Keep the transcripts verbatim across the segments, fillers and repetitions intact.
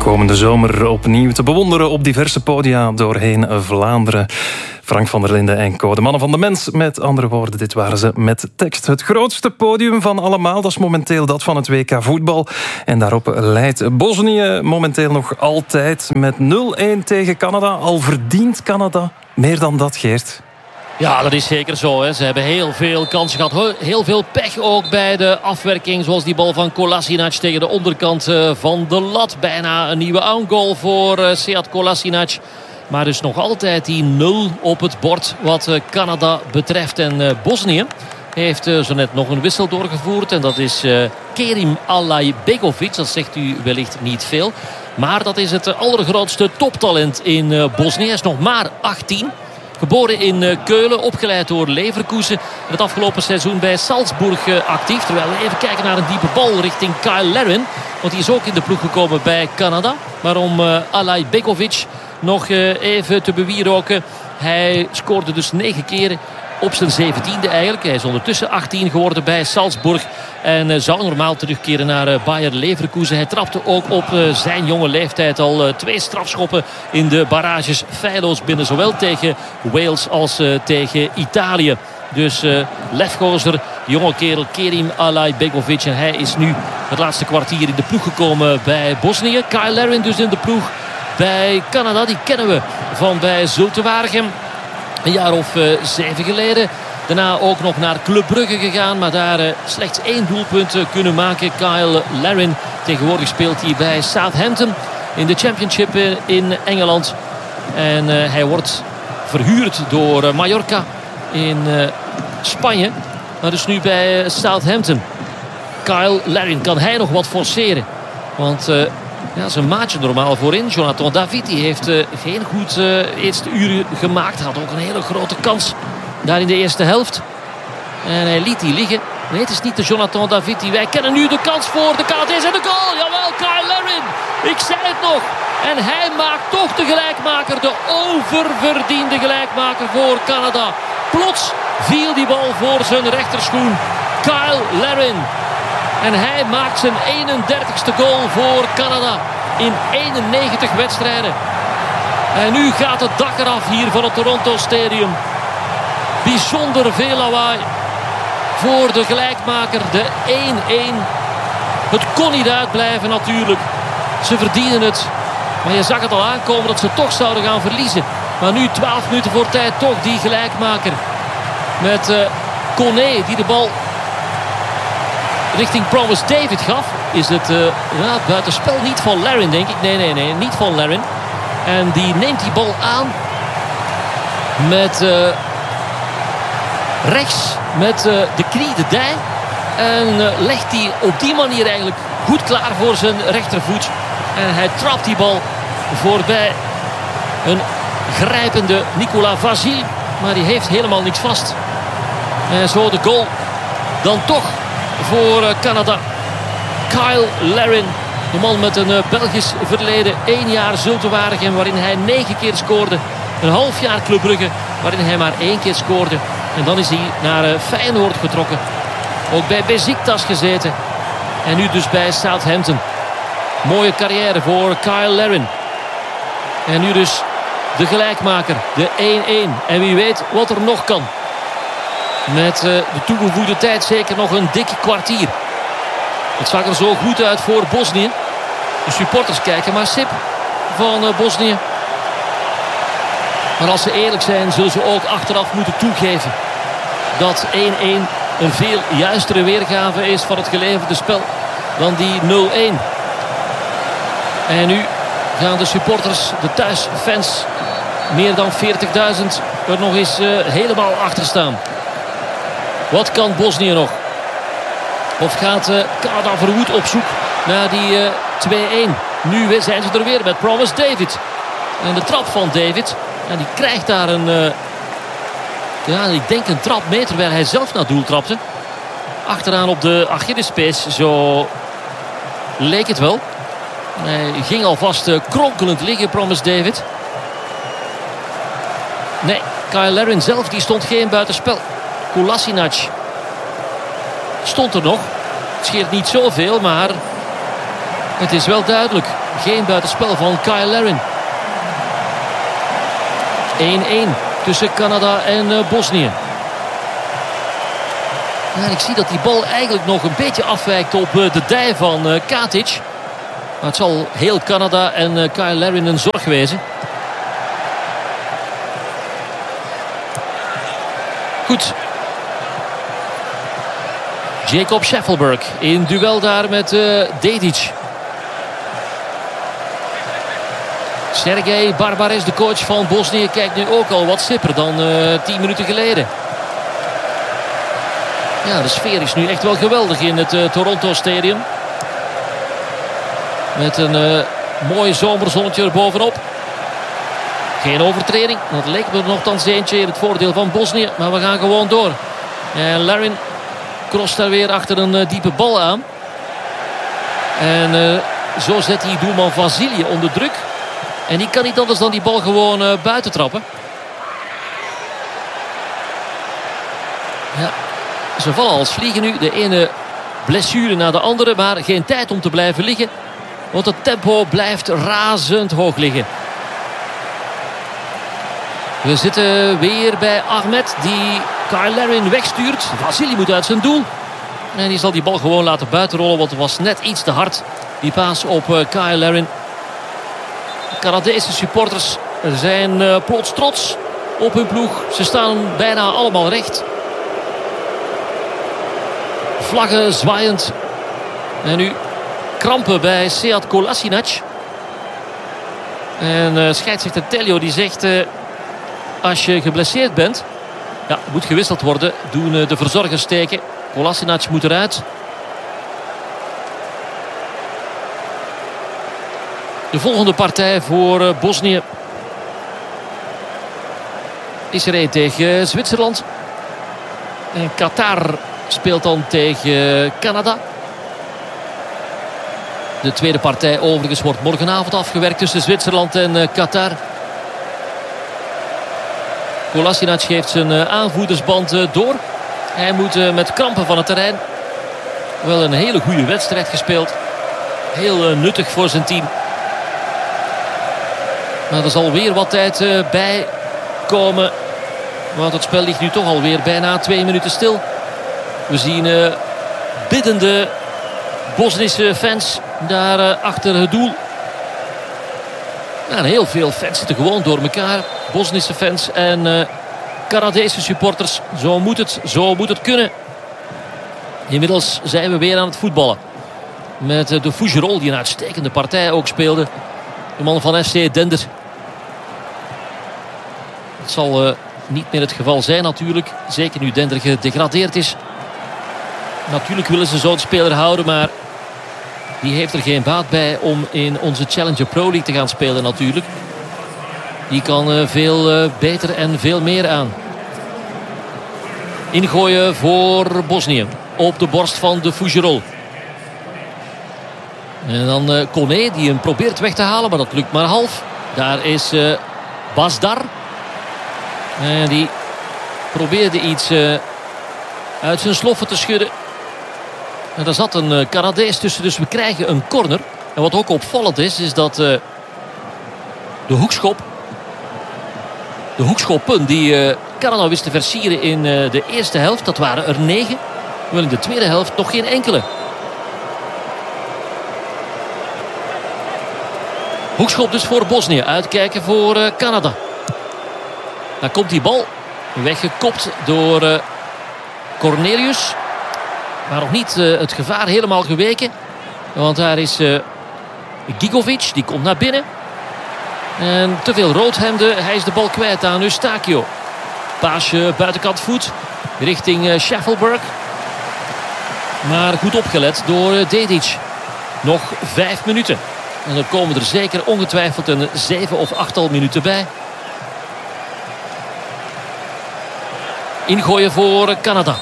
komende zomer opnieuw te bewonderen op diverse podia doorheen Vlaanderen. Frank van der Linden en co. De mannen van de mens, met andere woorden, dit waren ze met tekst. Het grootste podium van allemaal, dat is momenteel dat van het W K voetbal. En daarop leidt Bosnië momenteel nog altijd met nul-een tegen Canada. Al verdient Canada meer dan dat, Geert. Ja, dat is zeker zo. Hè. Ze hebben heel veel kansen gehad. Heel veel pech ook bij de afwerking. Zoals die bal van Kolasinac tegen de onderkant van de lat. Bijna een nieuwe own-goal voor Sead Kolasinac. Maar dus nog altijd die nul op het bord wat Canada betreft. En Bosnië heeft zo net nog een wissel doorgevoerd. En dat is Kerim Alajbegovic. Dat zegt u wellicht niet veel. Maar dat is het allergrootste toptalent in Bosnië. Hij is nog maar achttien. Geboren in Keulen, opgeleid door Leverkusen. Het afgelopen seizoen bij Salzburg actief. Terwijl we even kijken naar een diepe bal richting Kyle Larin. Want die is ook in de ploeg gekomen bij Canada. Maar om uh, Alajbegovic nog uh, even te bewieroken. Hij scoorde dus negen keer op zijn zeventiende eigenlijk. Hij is ondertussen achttien geworden bij Salzburg. En uh, zal normaal terugkeren naar uh, Bayer Leverkusen. Hij trapte ook op uh, zijn jonge leeftijd al uh, twee strafschoppen in de barrages feilloos binnen. Zowel tegen Wales als uh, tegen Italië. Dus uh, lefgozer, jonge kerel Kerim Alajbegovic. En hij is nu het laatste kwartier in de ploeg gekomen bij Bosnië. Kyle Larin dus in de ploeg bij Canada. Die kennen we van bij Zulte Waregem. Een jaar of uh, zeven geleden. Daarna ook nog naar Club Brugge gegaan. Maar daar uh, slechts één doelpunt uh, kunnen maken. Kyle Larin. Tegenwoordig speelt hij bij Southampton. In de Championship uh, in Engeland. En uh, hij wordt verhuurd door uh, Mallorca in uh, Spanje. Maar dus nu bij uh, Southampton. Kyle Larin, kan hij nog wat forceren? Want uh, ja, zijn maatje normaal voorin. Jonathan David die heeft uh, geen goed uh, eerste uur gemaakt. Had ook een hele grote kans daar in de eerste helft. En hij liet die liggen. Nee, het is niet de Jonathan David. Wij kennen nu de kans voor de Canadese en de goal. Jawel, Kyle Larin. Ik zei het nog. En hij maakt toch de gelijkmaker. De oververdiende gelijkmaker voor Canada. Plots viel die bal voor zijn rechterschoen. Kyle Larin. En hij maakt zijn eenendertigste goal voor Canada in eenennegentig wedstrijden. En nu gaat het dak eraf hier van het Toronto Stadium. Bijzonder veel lawaai voor de gelijkmaker, de één-één. Het kon niet uitblijven natuurlijk. Ze verdienen het. Maar je zag het al aankomen dat ze toch zouden gaan verliezen. Maar nu twaalf minuten voor tijd toch die gelijkmaker. Met uh, Koné die de bal richting Promise David gaf. Is het uh, ja, buitenspel niet van Larin, denk ik. Nee, nee, nee, niet van Larin. En die neemt die bal aan. Met uh, rechts. Met uh, de knie, de dij. En uh, legt die op die manier eigenlijk goed klaar voor zijn rechtervoet. En hij trapt die bal voorbij een grijpende Nicolas Vasil. Maar die heeft helemaal niks vast. En zo de goal dan toch voor Canada. Kyle Larin, de man met een Belgisch verleden. Eén jaar Zulte Waregem waarin hij negen keer scoorde. Een half jaar Club Brugge waarin hij maar één keer scoorde. En dan is hij naar Feyenoord getrokken. Ook bij Besiktas gezeten. En nu dus bij Southampton. Mooie carrière voor Kyle Larin. En nu dus de gelijkmaker. De één-één. En wie weet wat er nog kan. Met uh, de toegevoegde tijd zeker nog een dik kwartier. Het zag er zo goed uit voor Bosnië. De supporters kijken maar sip van uh, Bosnië. Maar als ze eerlijk zijn zullen ze ook achteraf moeten toegeven dat één-één een veel juistere weergave is van het geleverde spel dan die nul-één. En nu gaan de supporters, de thuisfans, meer dan veertigduizend er nog eens uh, helemaal achter staan. Wat kan Bosnië nog? Of gaat uh, Canada verwoed op zoek naar die uh, twee-één? Nu zijn ze er weer met Promise David. En de trap van David. En die krijgt daar een... Uh, ja, ik denk een trap mee terwijl hij zelf naar doel trapte. Achteraan op de Achillespees. Zo leek het wel. Hij ging alvast uh, kronkelend liggen, Promise David. Nee, Kyle Larin zelf die stond geen buitenspel. Kolasinac stond er nog. Het scheelt niet zoveel, maar Het is wel duidelijk. Geen buitenspel van Kyle Larin. één-één tussen Canada en uh, Bosnië. Ja, en ik zie dat die bal eigenlijk nog een beetje afwijkt op uh, de dij van uh, Katic. Maar het zal heel Canada en uh, Kyle Larin een zorg wezen. Goed. Jacob Scheffelberg in duel daar met uh, Dedic. Sergej Barbares, de coach van Bosnië, kijkt nu ook al wat sipper dan uh, tien minuten geleden. Ja, de sfeer is nu echt wel geweldig in het uh, Toronto Stadium. Met een uh, mooi zomerzonnetje erbovenop. Geen overtreding. Dat leek me nogthans eentje in het voordeel van Bosnië. Maar we gaan gewoon door. En Larin crost daar weer achter een uh, diepe bal aan. En uh, zo zet hij doelman Vasilië onder druk. En die kan niet anders dan die bal gewoon uh, buiten trappen. Ja, ze vallen als vliegen nu. De ene blessure na de andere. Maar geen tijd om te blijven liggen. Want het tempo blijft razend hoog liggen. We zitten weer bij Ahmed. Die Kyle Larin wegstuurt. Vasilië moet uit zijn doel. En die zal die bal gewoon laten buitenrollen. Want het was net iets te hard. Die paas op uh, Kyle Larin. De Canadese supporters zijn uh, plots trots op hun ploeg. Ze staan bijna allemaal recht. Vlaggen zwaaiend. En nu krampen bij Sead Kolasinac. En uh, scheidsrechter Tello die zegt... Uh, als je geblesseerd bent... Ja, moet gewisseld worden. Doen uh, de verzorgers steken. Kolasinac moet eruit. De volgende partij voor uh, Bosnië is er een tegen Zwitserland. En Qatar speelt dan tegen Canada. De tweede partij overigens wordt morgenavond afgewerkt tussen Zwitserland en uh, Qatar. Kolasinac geeft zijn uh, aanvoerdersband uh, door. Hij moet uh, met krampen van het terrein. Wel een hele goede wedstrijd gespeeld. Heel uh, nuttig voor zijn team. Maar er zal weer wat tijd uh, bij komen. Want het spel ligt nu toch alweer bijna twee minuten stil. We zien uh, biddende Bosnische fans daar uh, achter het doel. Ja, en heel veel fans zitten gewoon door elkaar. Bosnische fans en uh, Canadese supporters. Zo moet het, zo moet het kunnen. Inmiddels zijn we weer aan het voetballen. Met uh, de Fougerolles die een uitstekende partij ook speelde. De man van F C Dender. Het zal uh, niet meer het geval zijn natuurlijk. Zeker nu Dender gedegradeerd is. Natuurlijk willen ze zo'n speler houden, maar die heeft er geen baat bij om in onze Challenger Pro League te gaan spelen natuurlijk. Die kan uh, veel uh, beter en veel meer aan. Ingooien voor Bosnië. Op de borst van de Fougerolles. En dan uh, Kone die hem probeert weg te halen, maar dat lukt maar half. Daar is uh, Basdar. En die probeerde iets uh, uit zijn sloffen te schudden. En daar zat een uh, Canadees tussen, dus we krijgen een corner. En wat ook opvallend is, is dat uh, de hoekschop... De hoekschoppen die uh, Canada wist te versieren in uh, de eerste helft, dat waren er negen. Wel in de tweede helft nog geen enkele. Hoekschop dus voor Bosnië. Uitkijken voor uh, Canada. Daar komt die bal. Weggekopt door uh, Cornelius. Maar nog niet uh, het gevaar helemaal geweken. Want daar is uh, Gigovic. Die komt naar binnen. En te veel roodhemden. Hij is de bal kwijt aan Eustachio. Paasje buitenkant voet. Richting uh, Scheffelberg. Maar goed opgelet door uh, Dedic. Nog vijf minuten. En dan komen er zeker ongetwijfeld een zeven of achttal minuten bij. Ingooien voor Canada.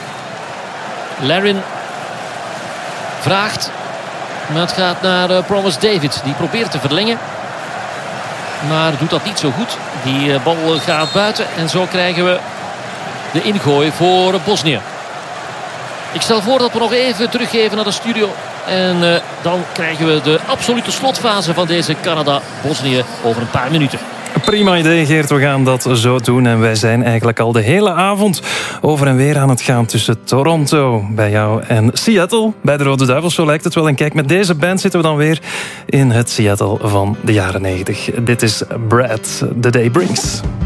Larin vraagt. Maar het gaat naar uh, Promise David. Die probeert te verlengen. Maar doet dat niet zo goed. Die uh, bal gaat buiten. En zo krijgen we de ingooi voor Bosnië. Ik stel voor dat we nog even teruggeven naar de studio En uh, dan krijgen we de absolute slotfase van deze Canada-Bosnië over een paar minuten. Prima idee, Geert. We gaan dat zo doen. En wij zijn eigenlijk al de hele avond over en weer aan het gaan tussen Toronto bij jou en Seattle. Bij de Rode Duivels, zo lijkt het wel. En kijk, met deze band zitten we dan weer in het Seattle van de jaren negentig. Dit is Brad, The Day Brings.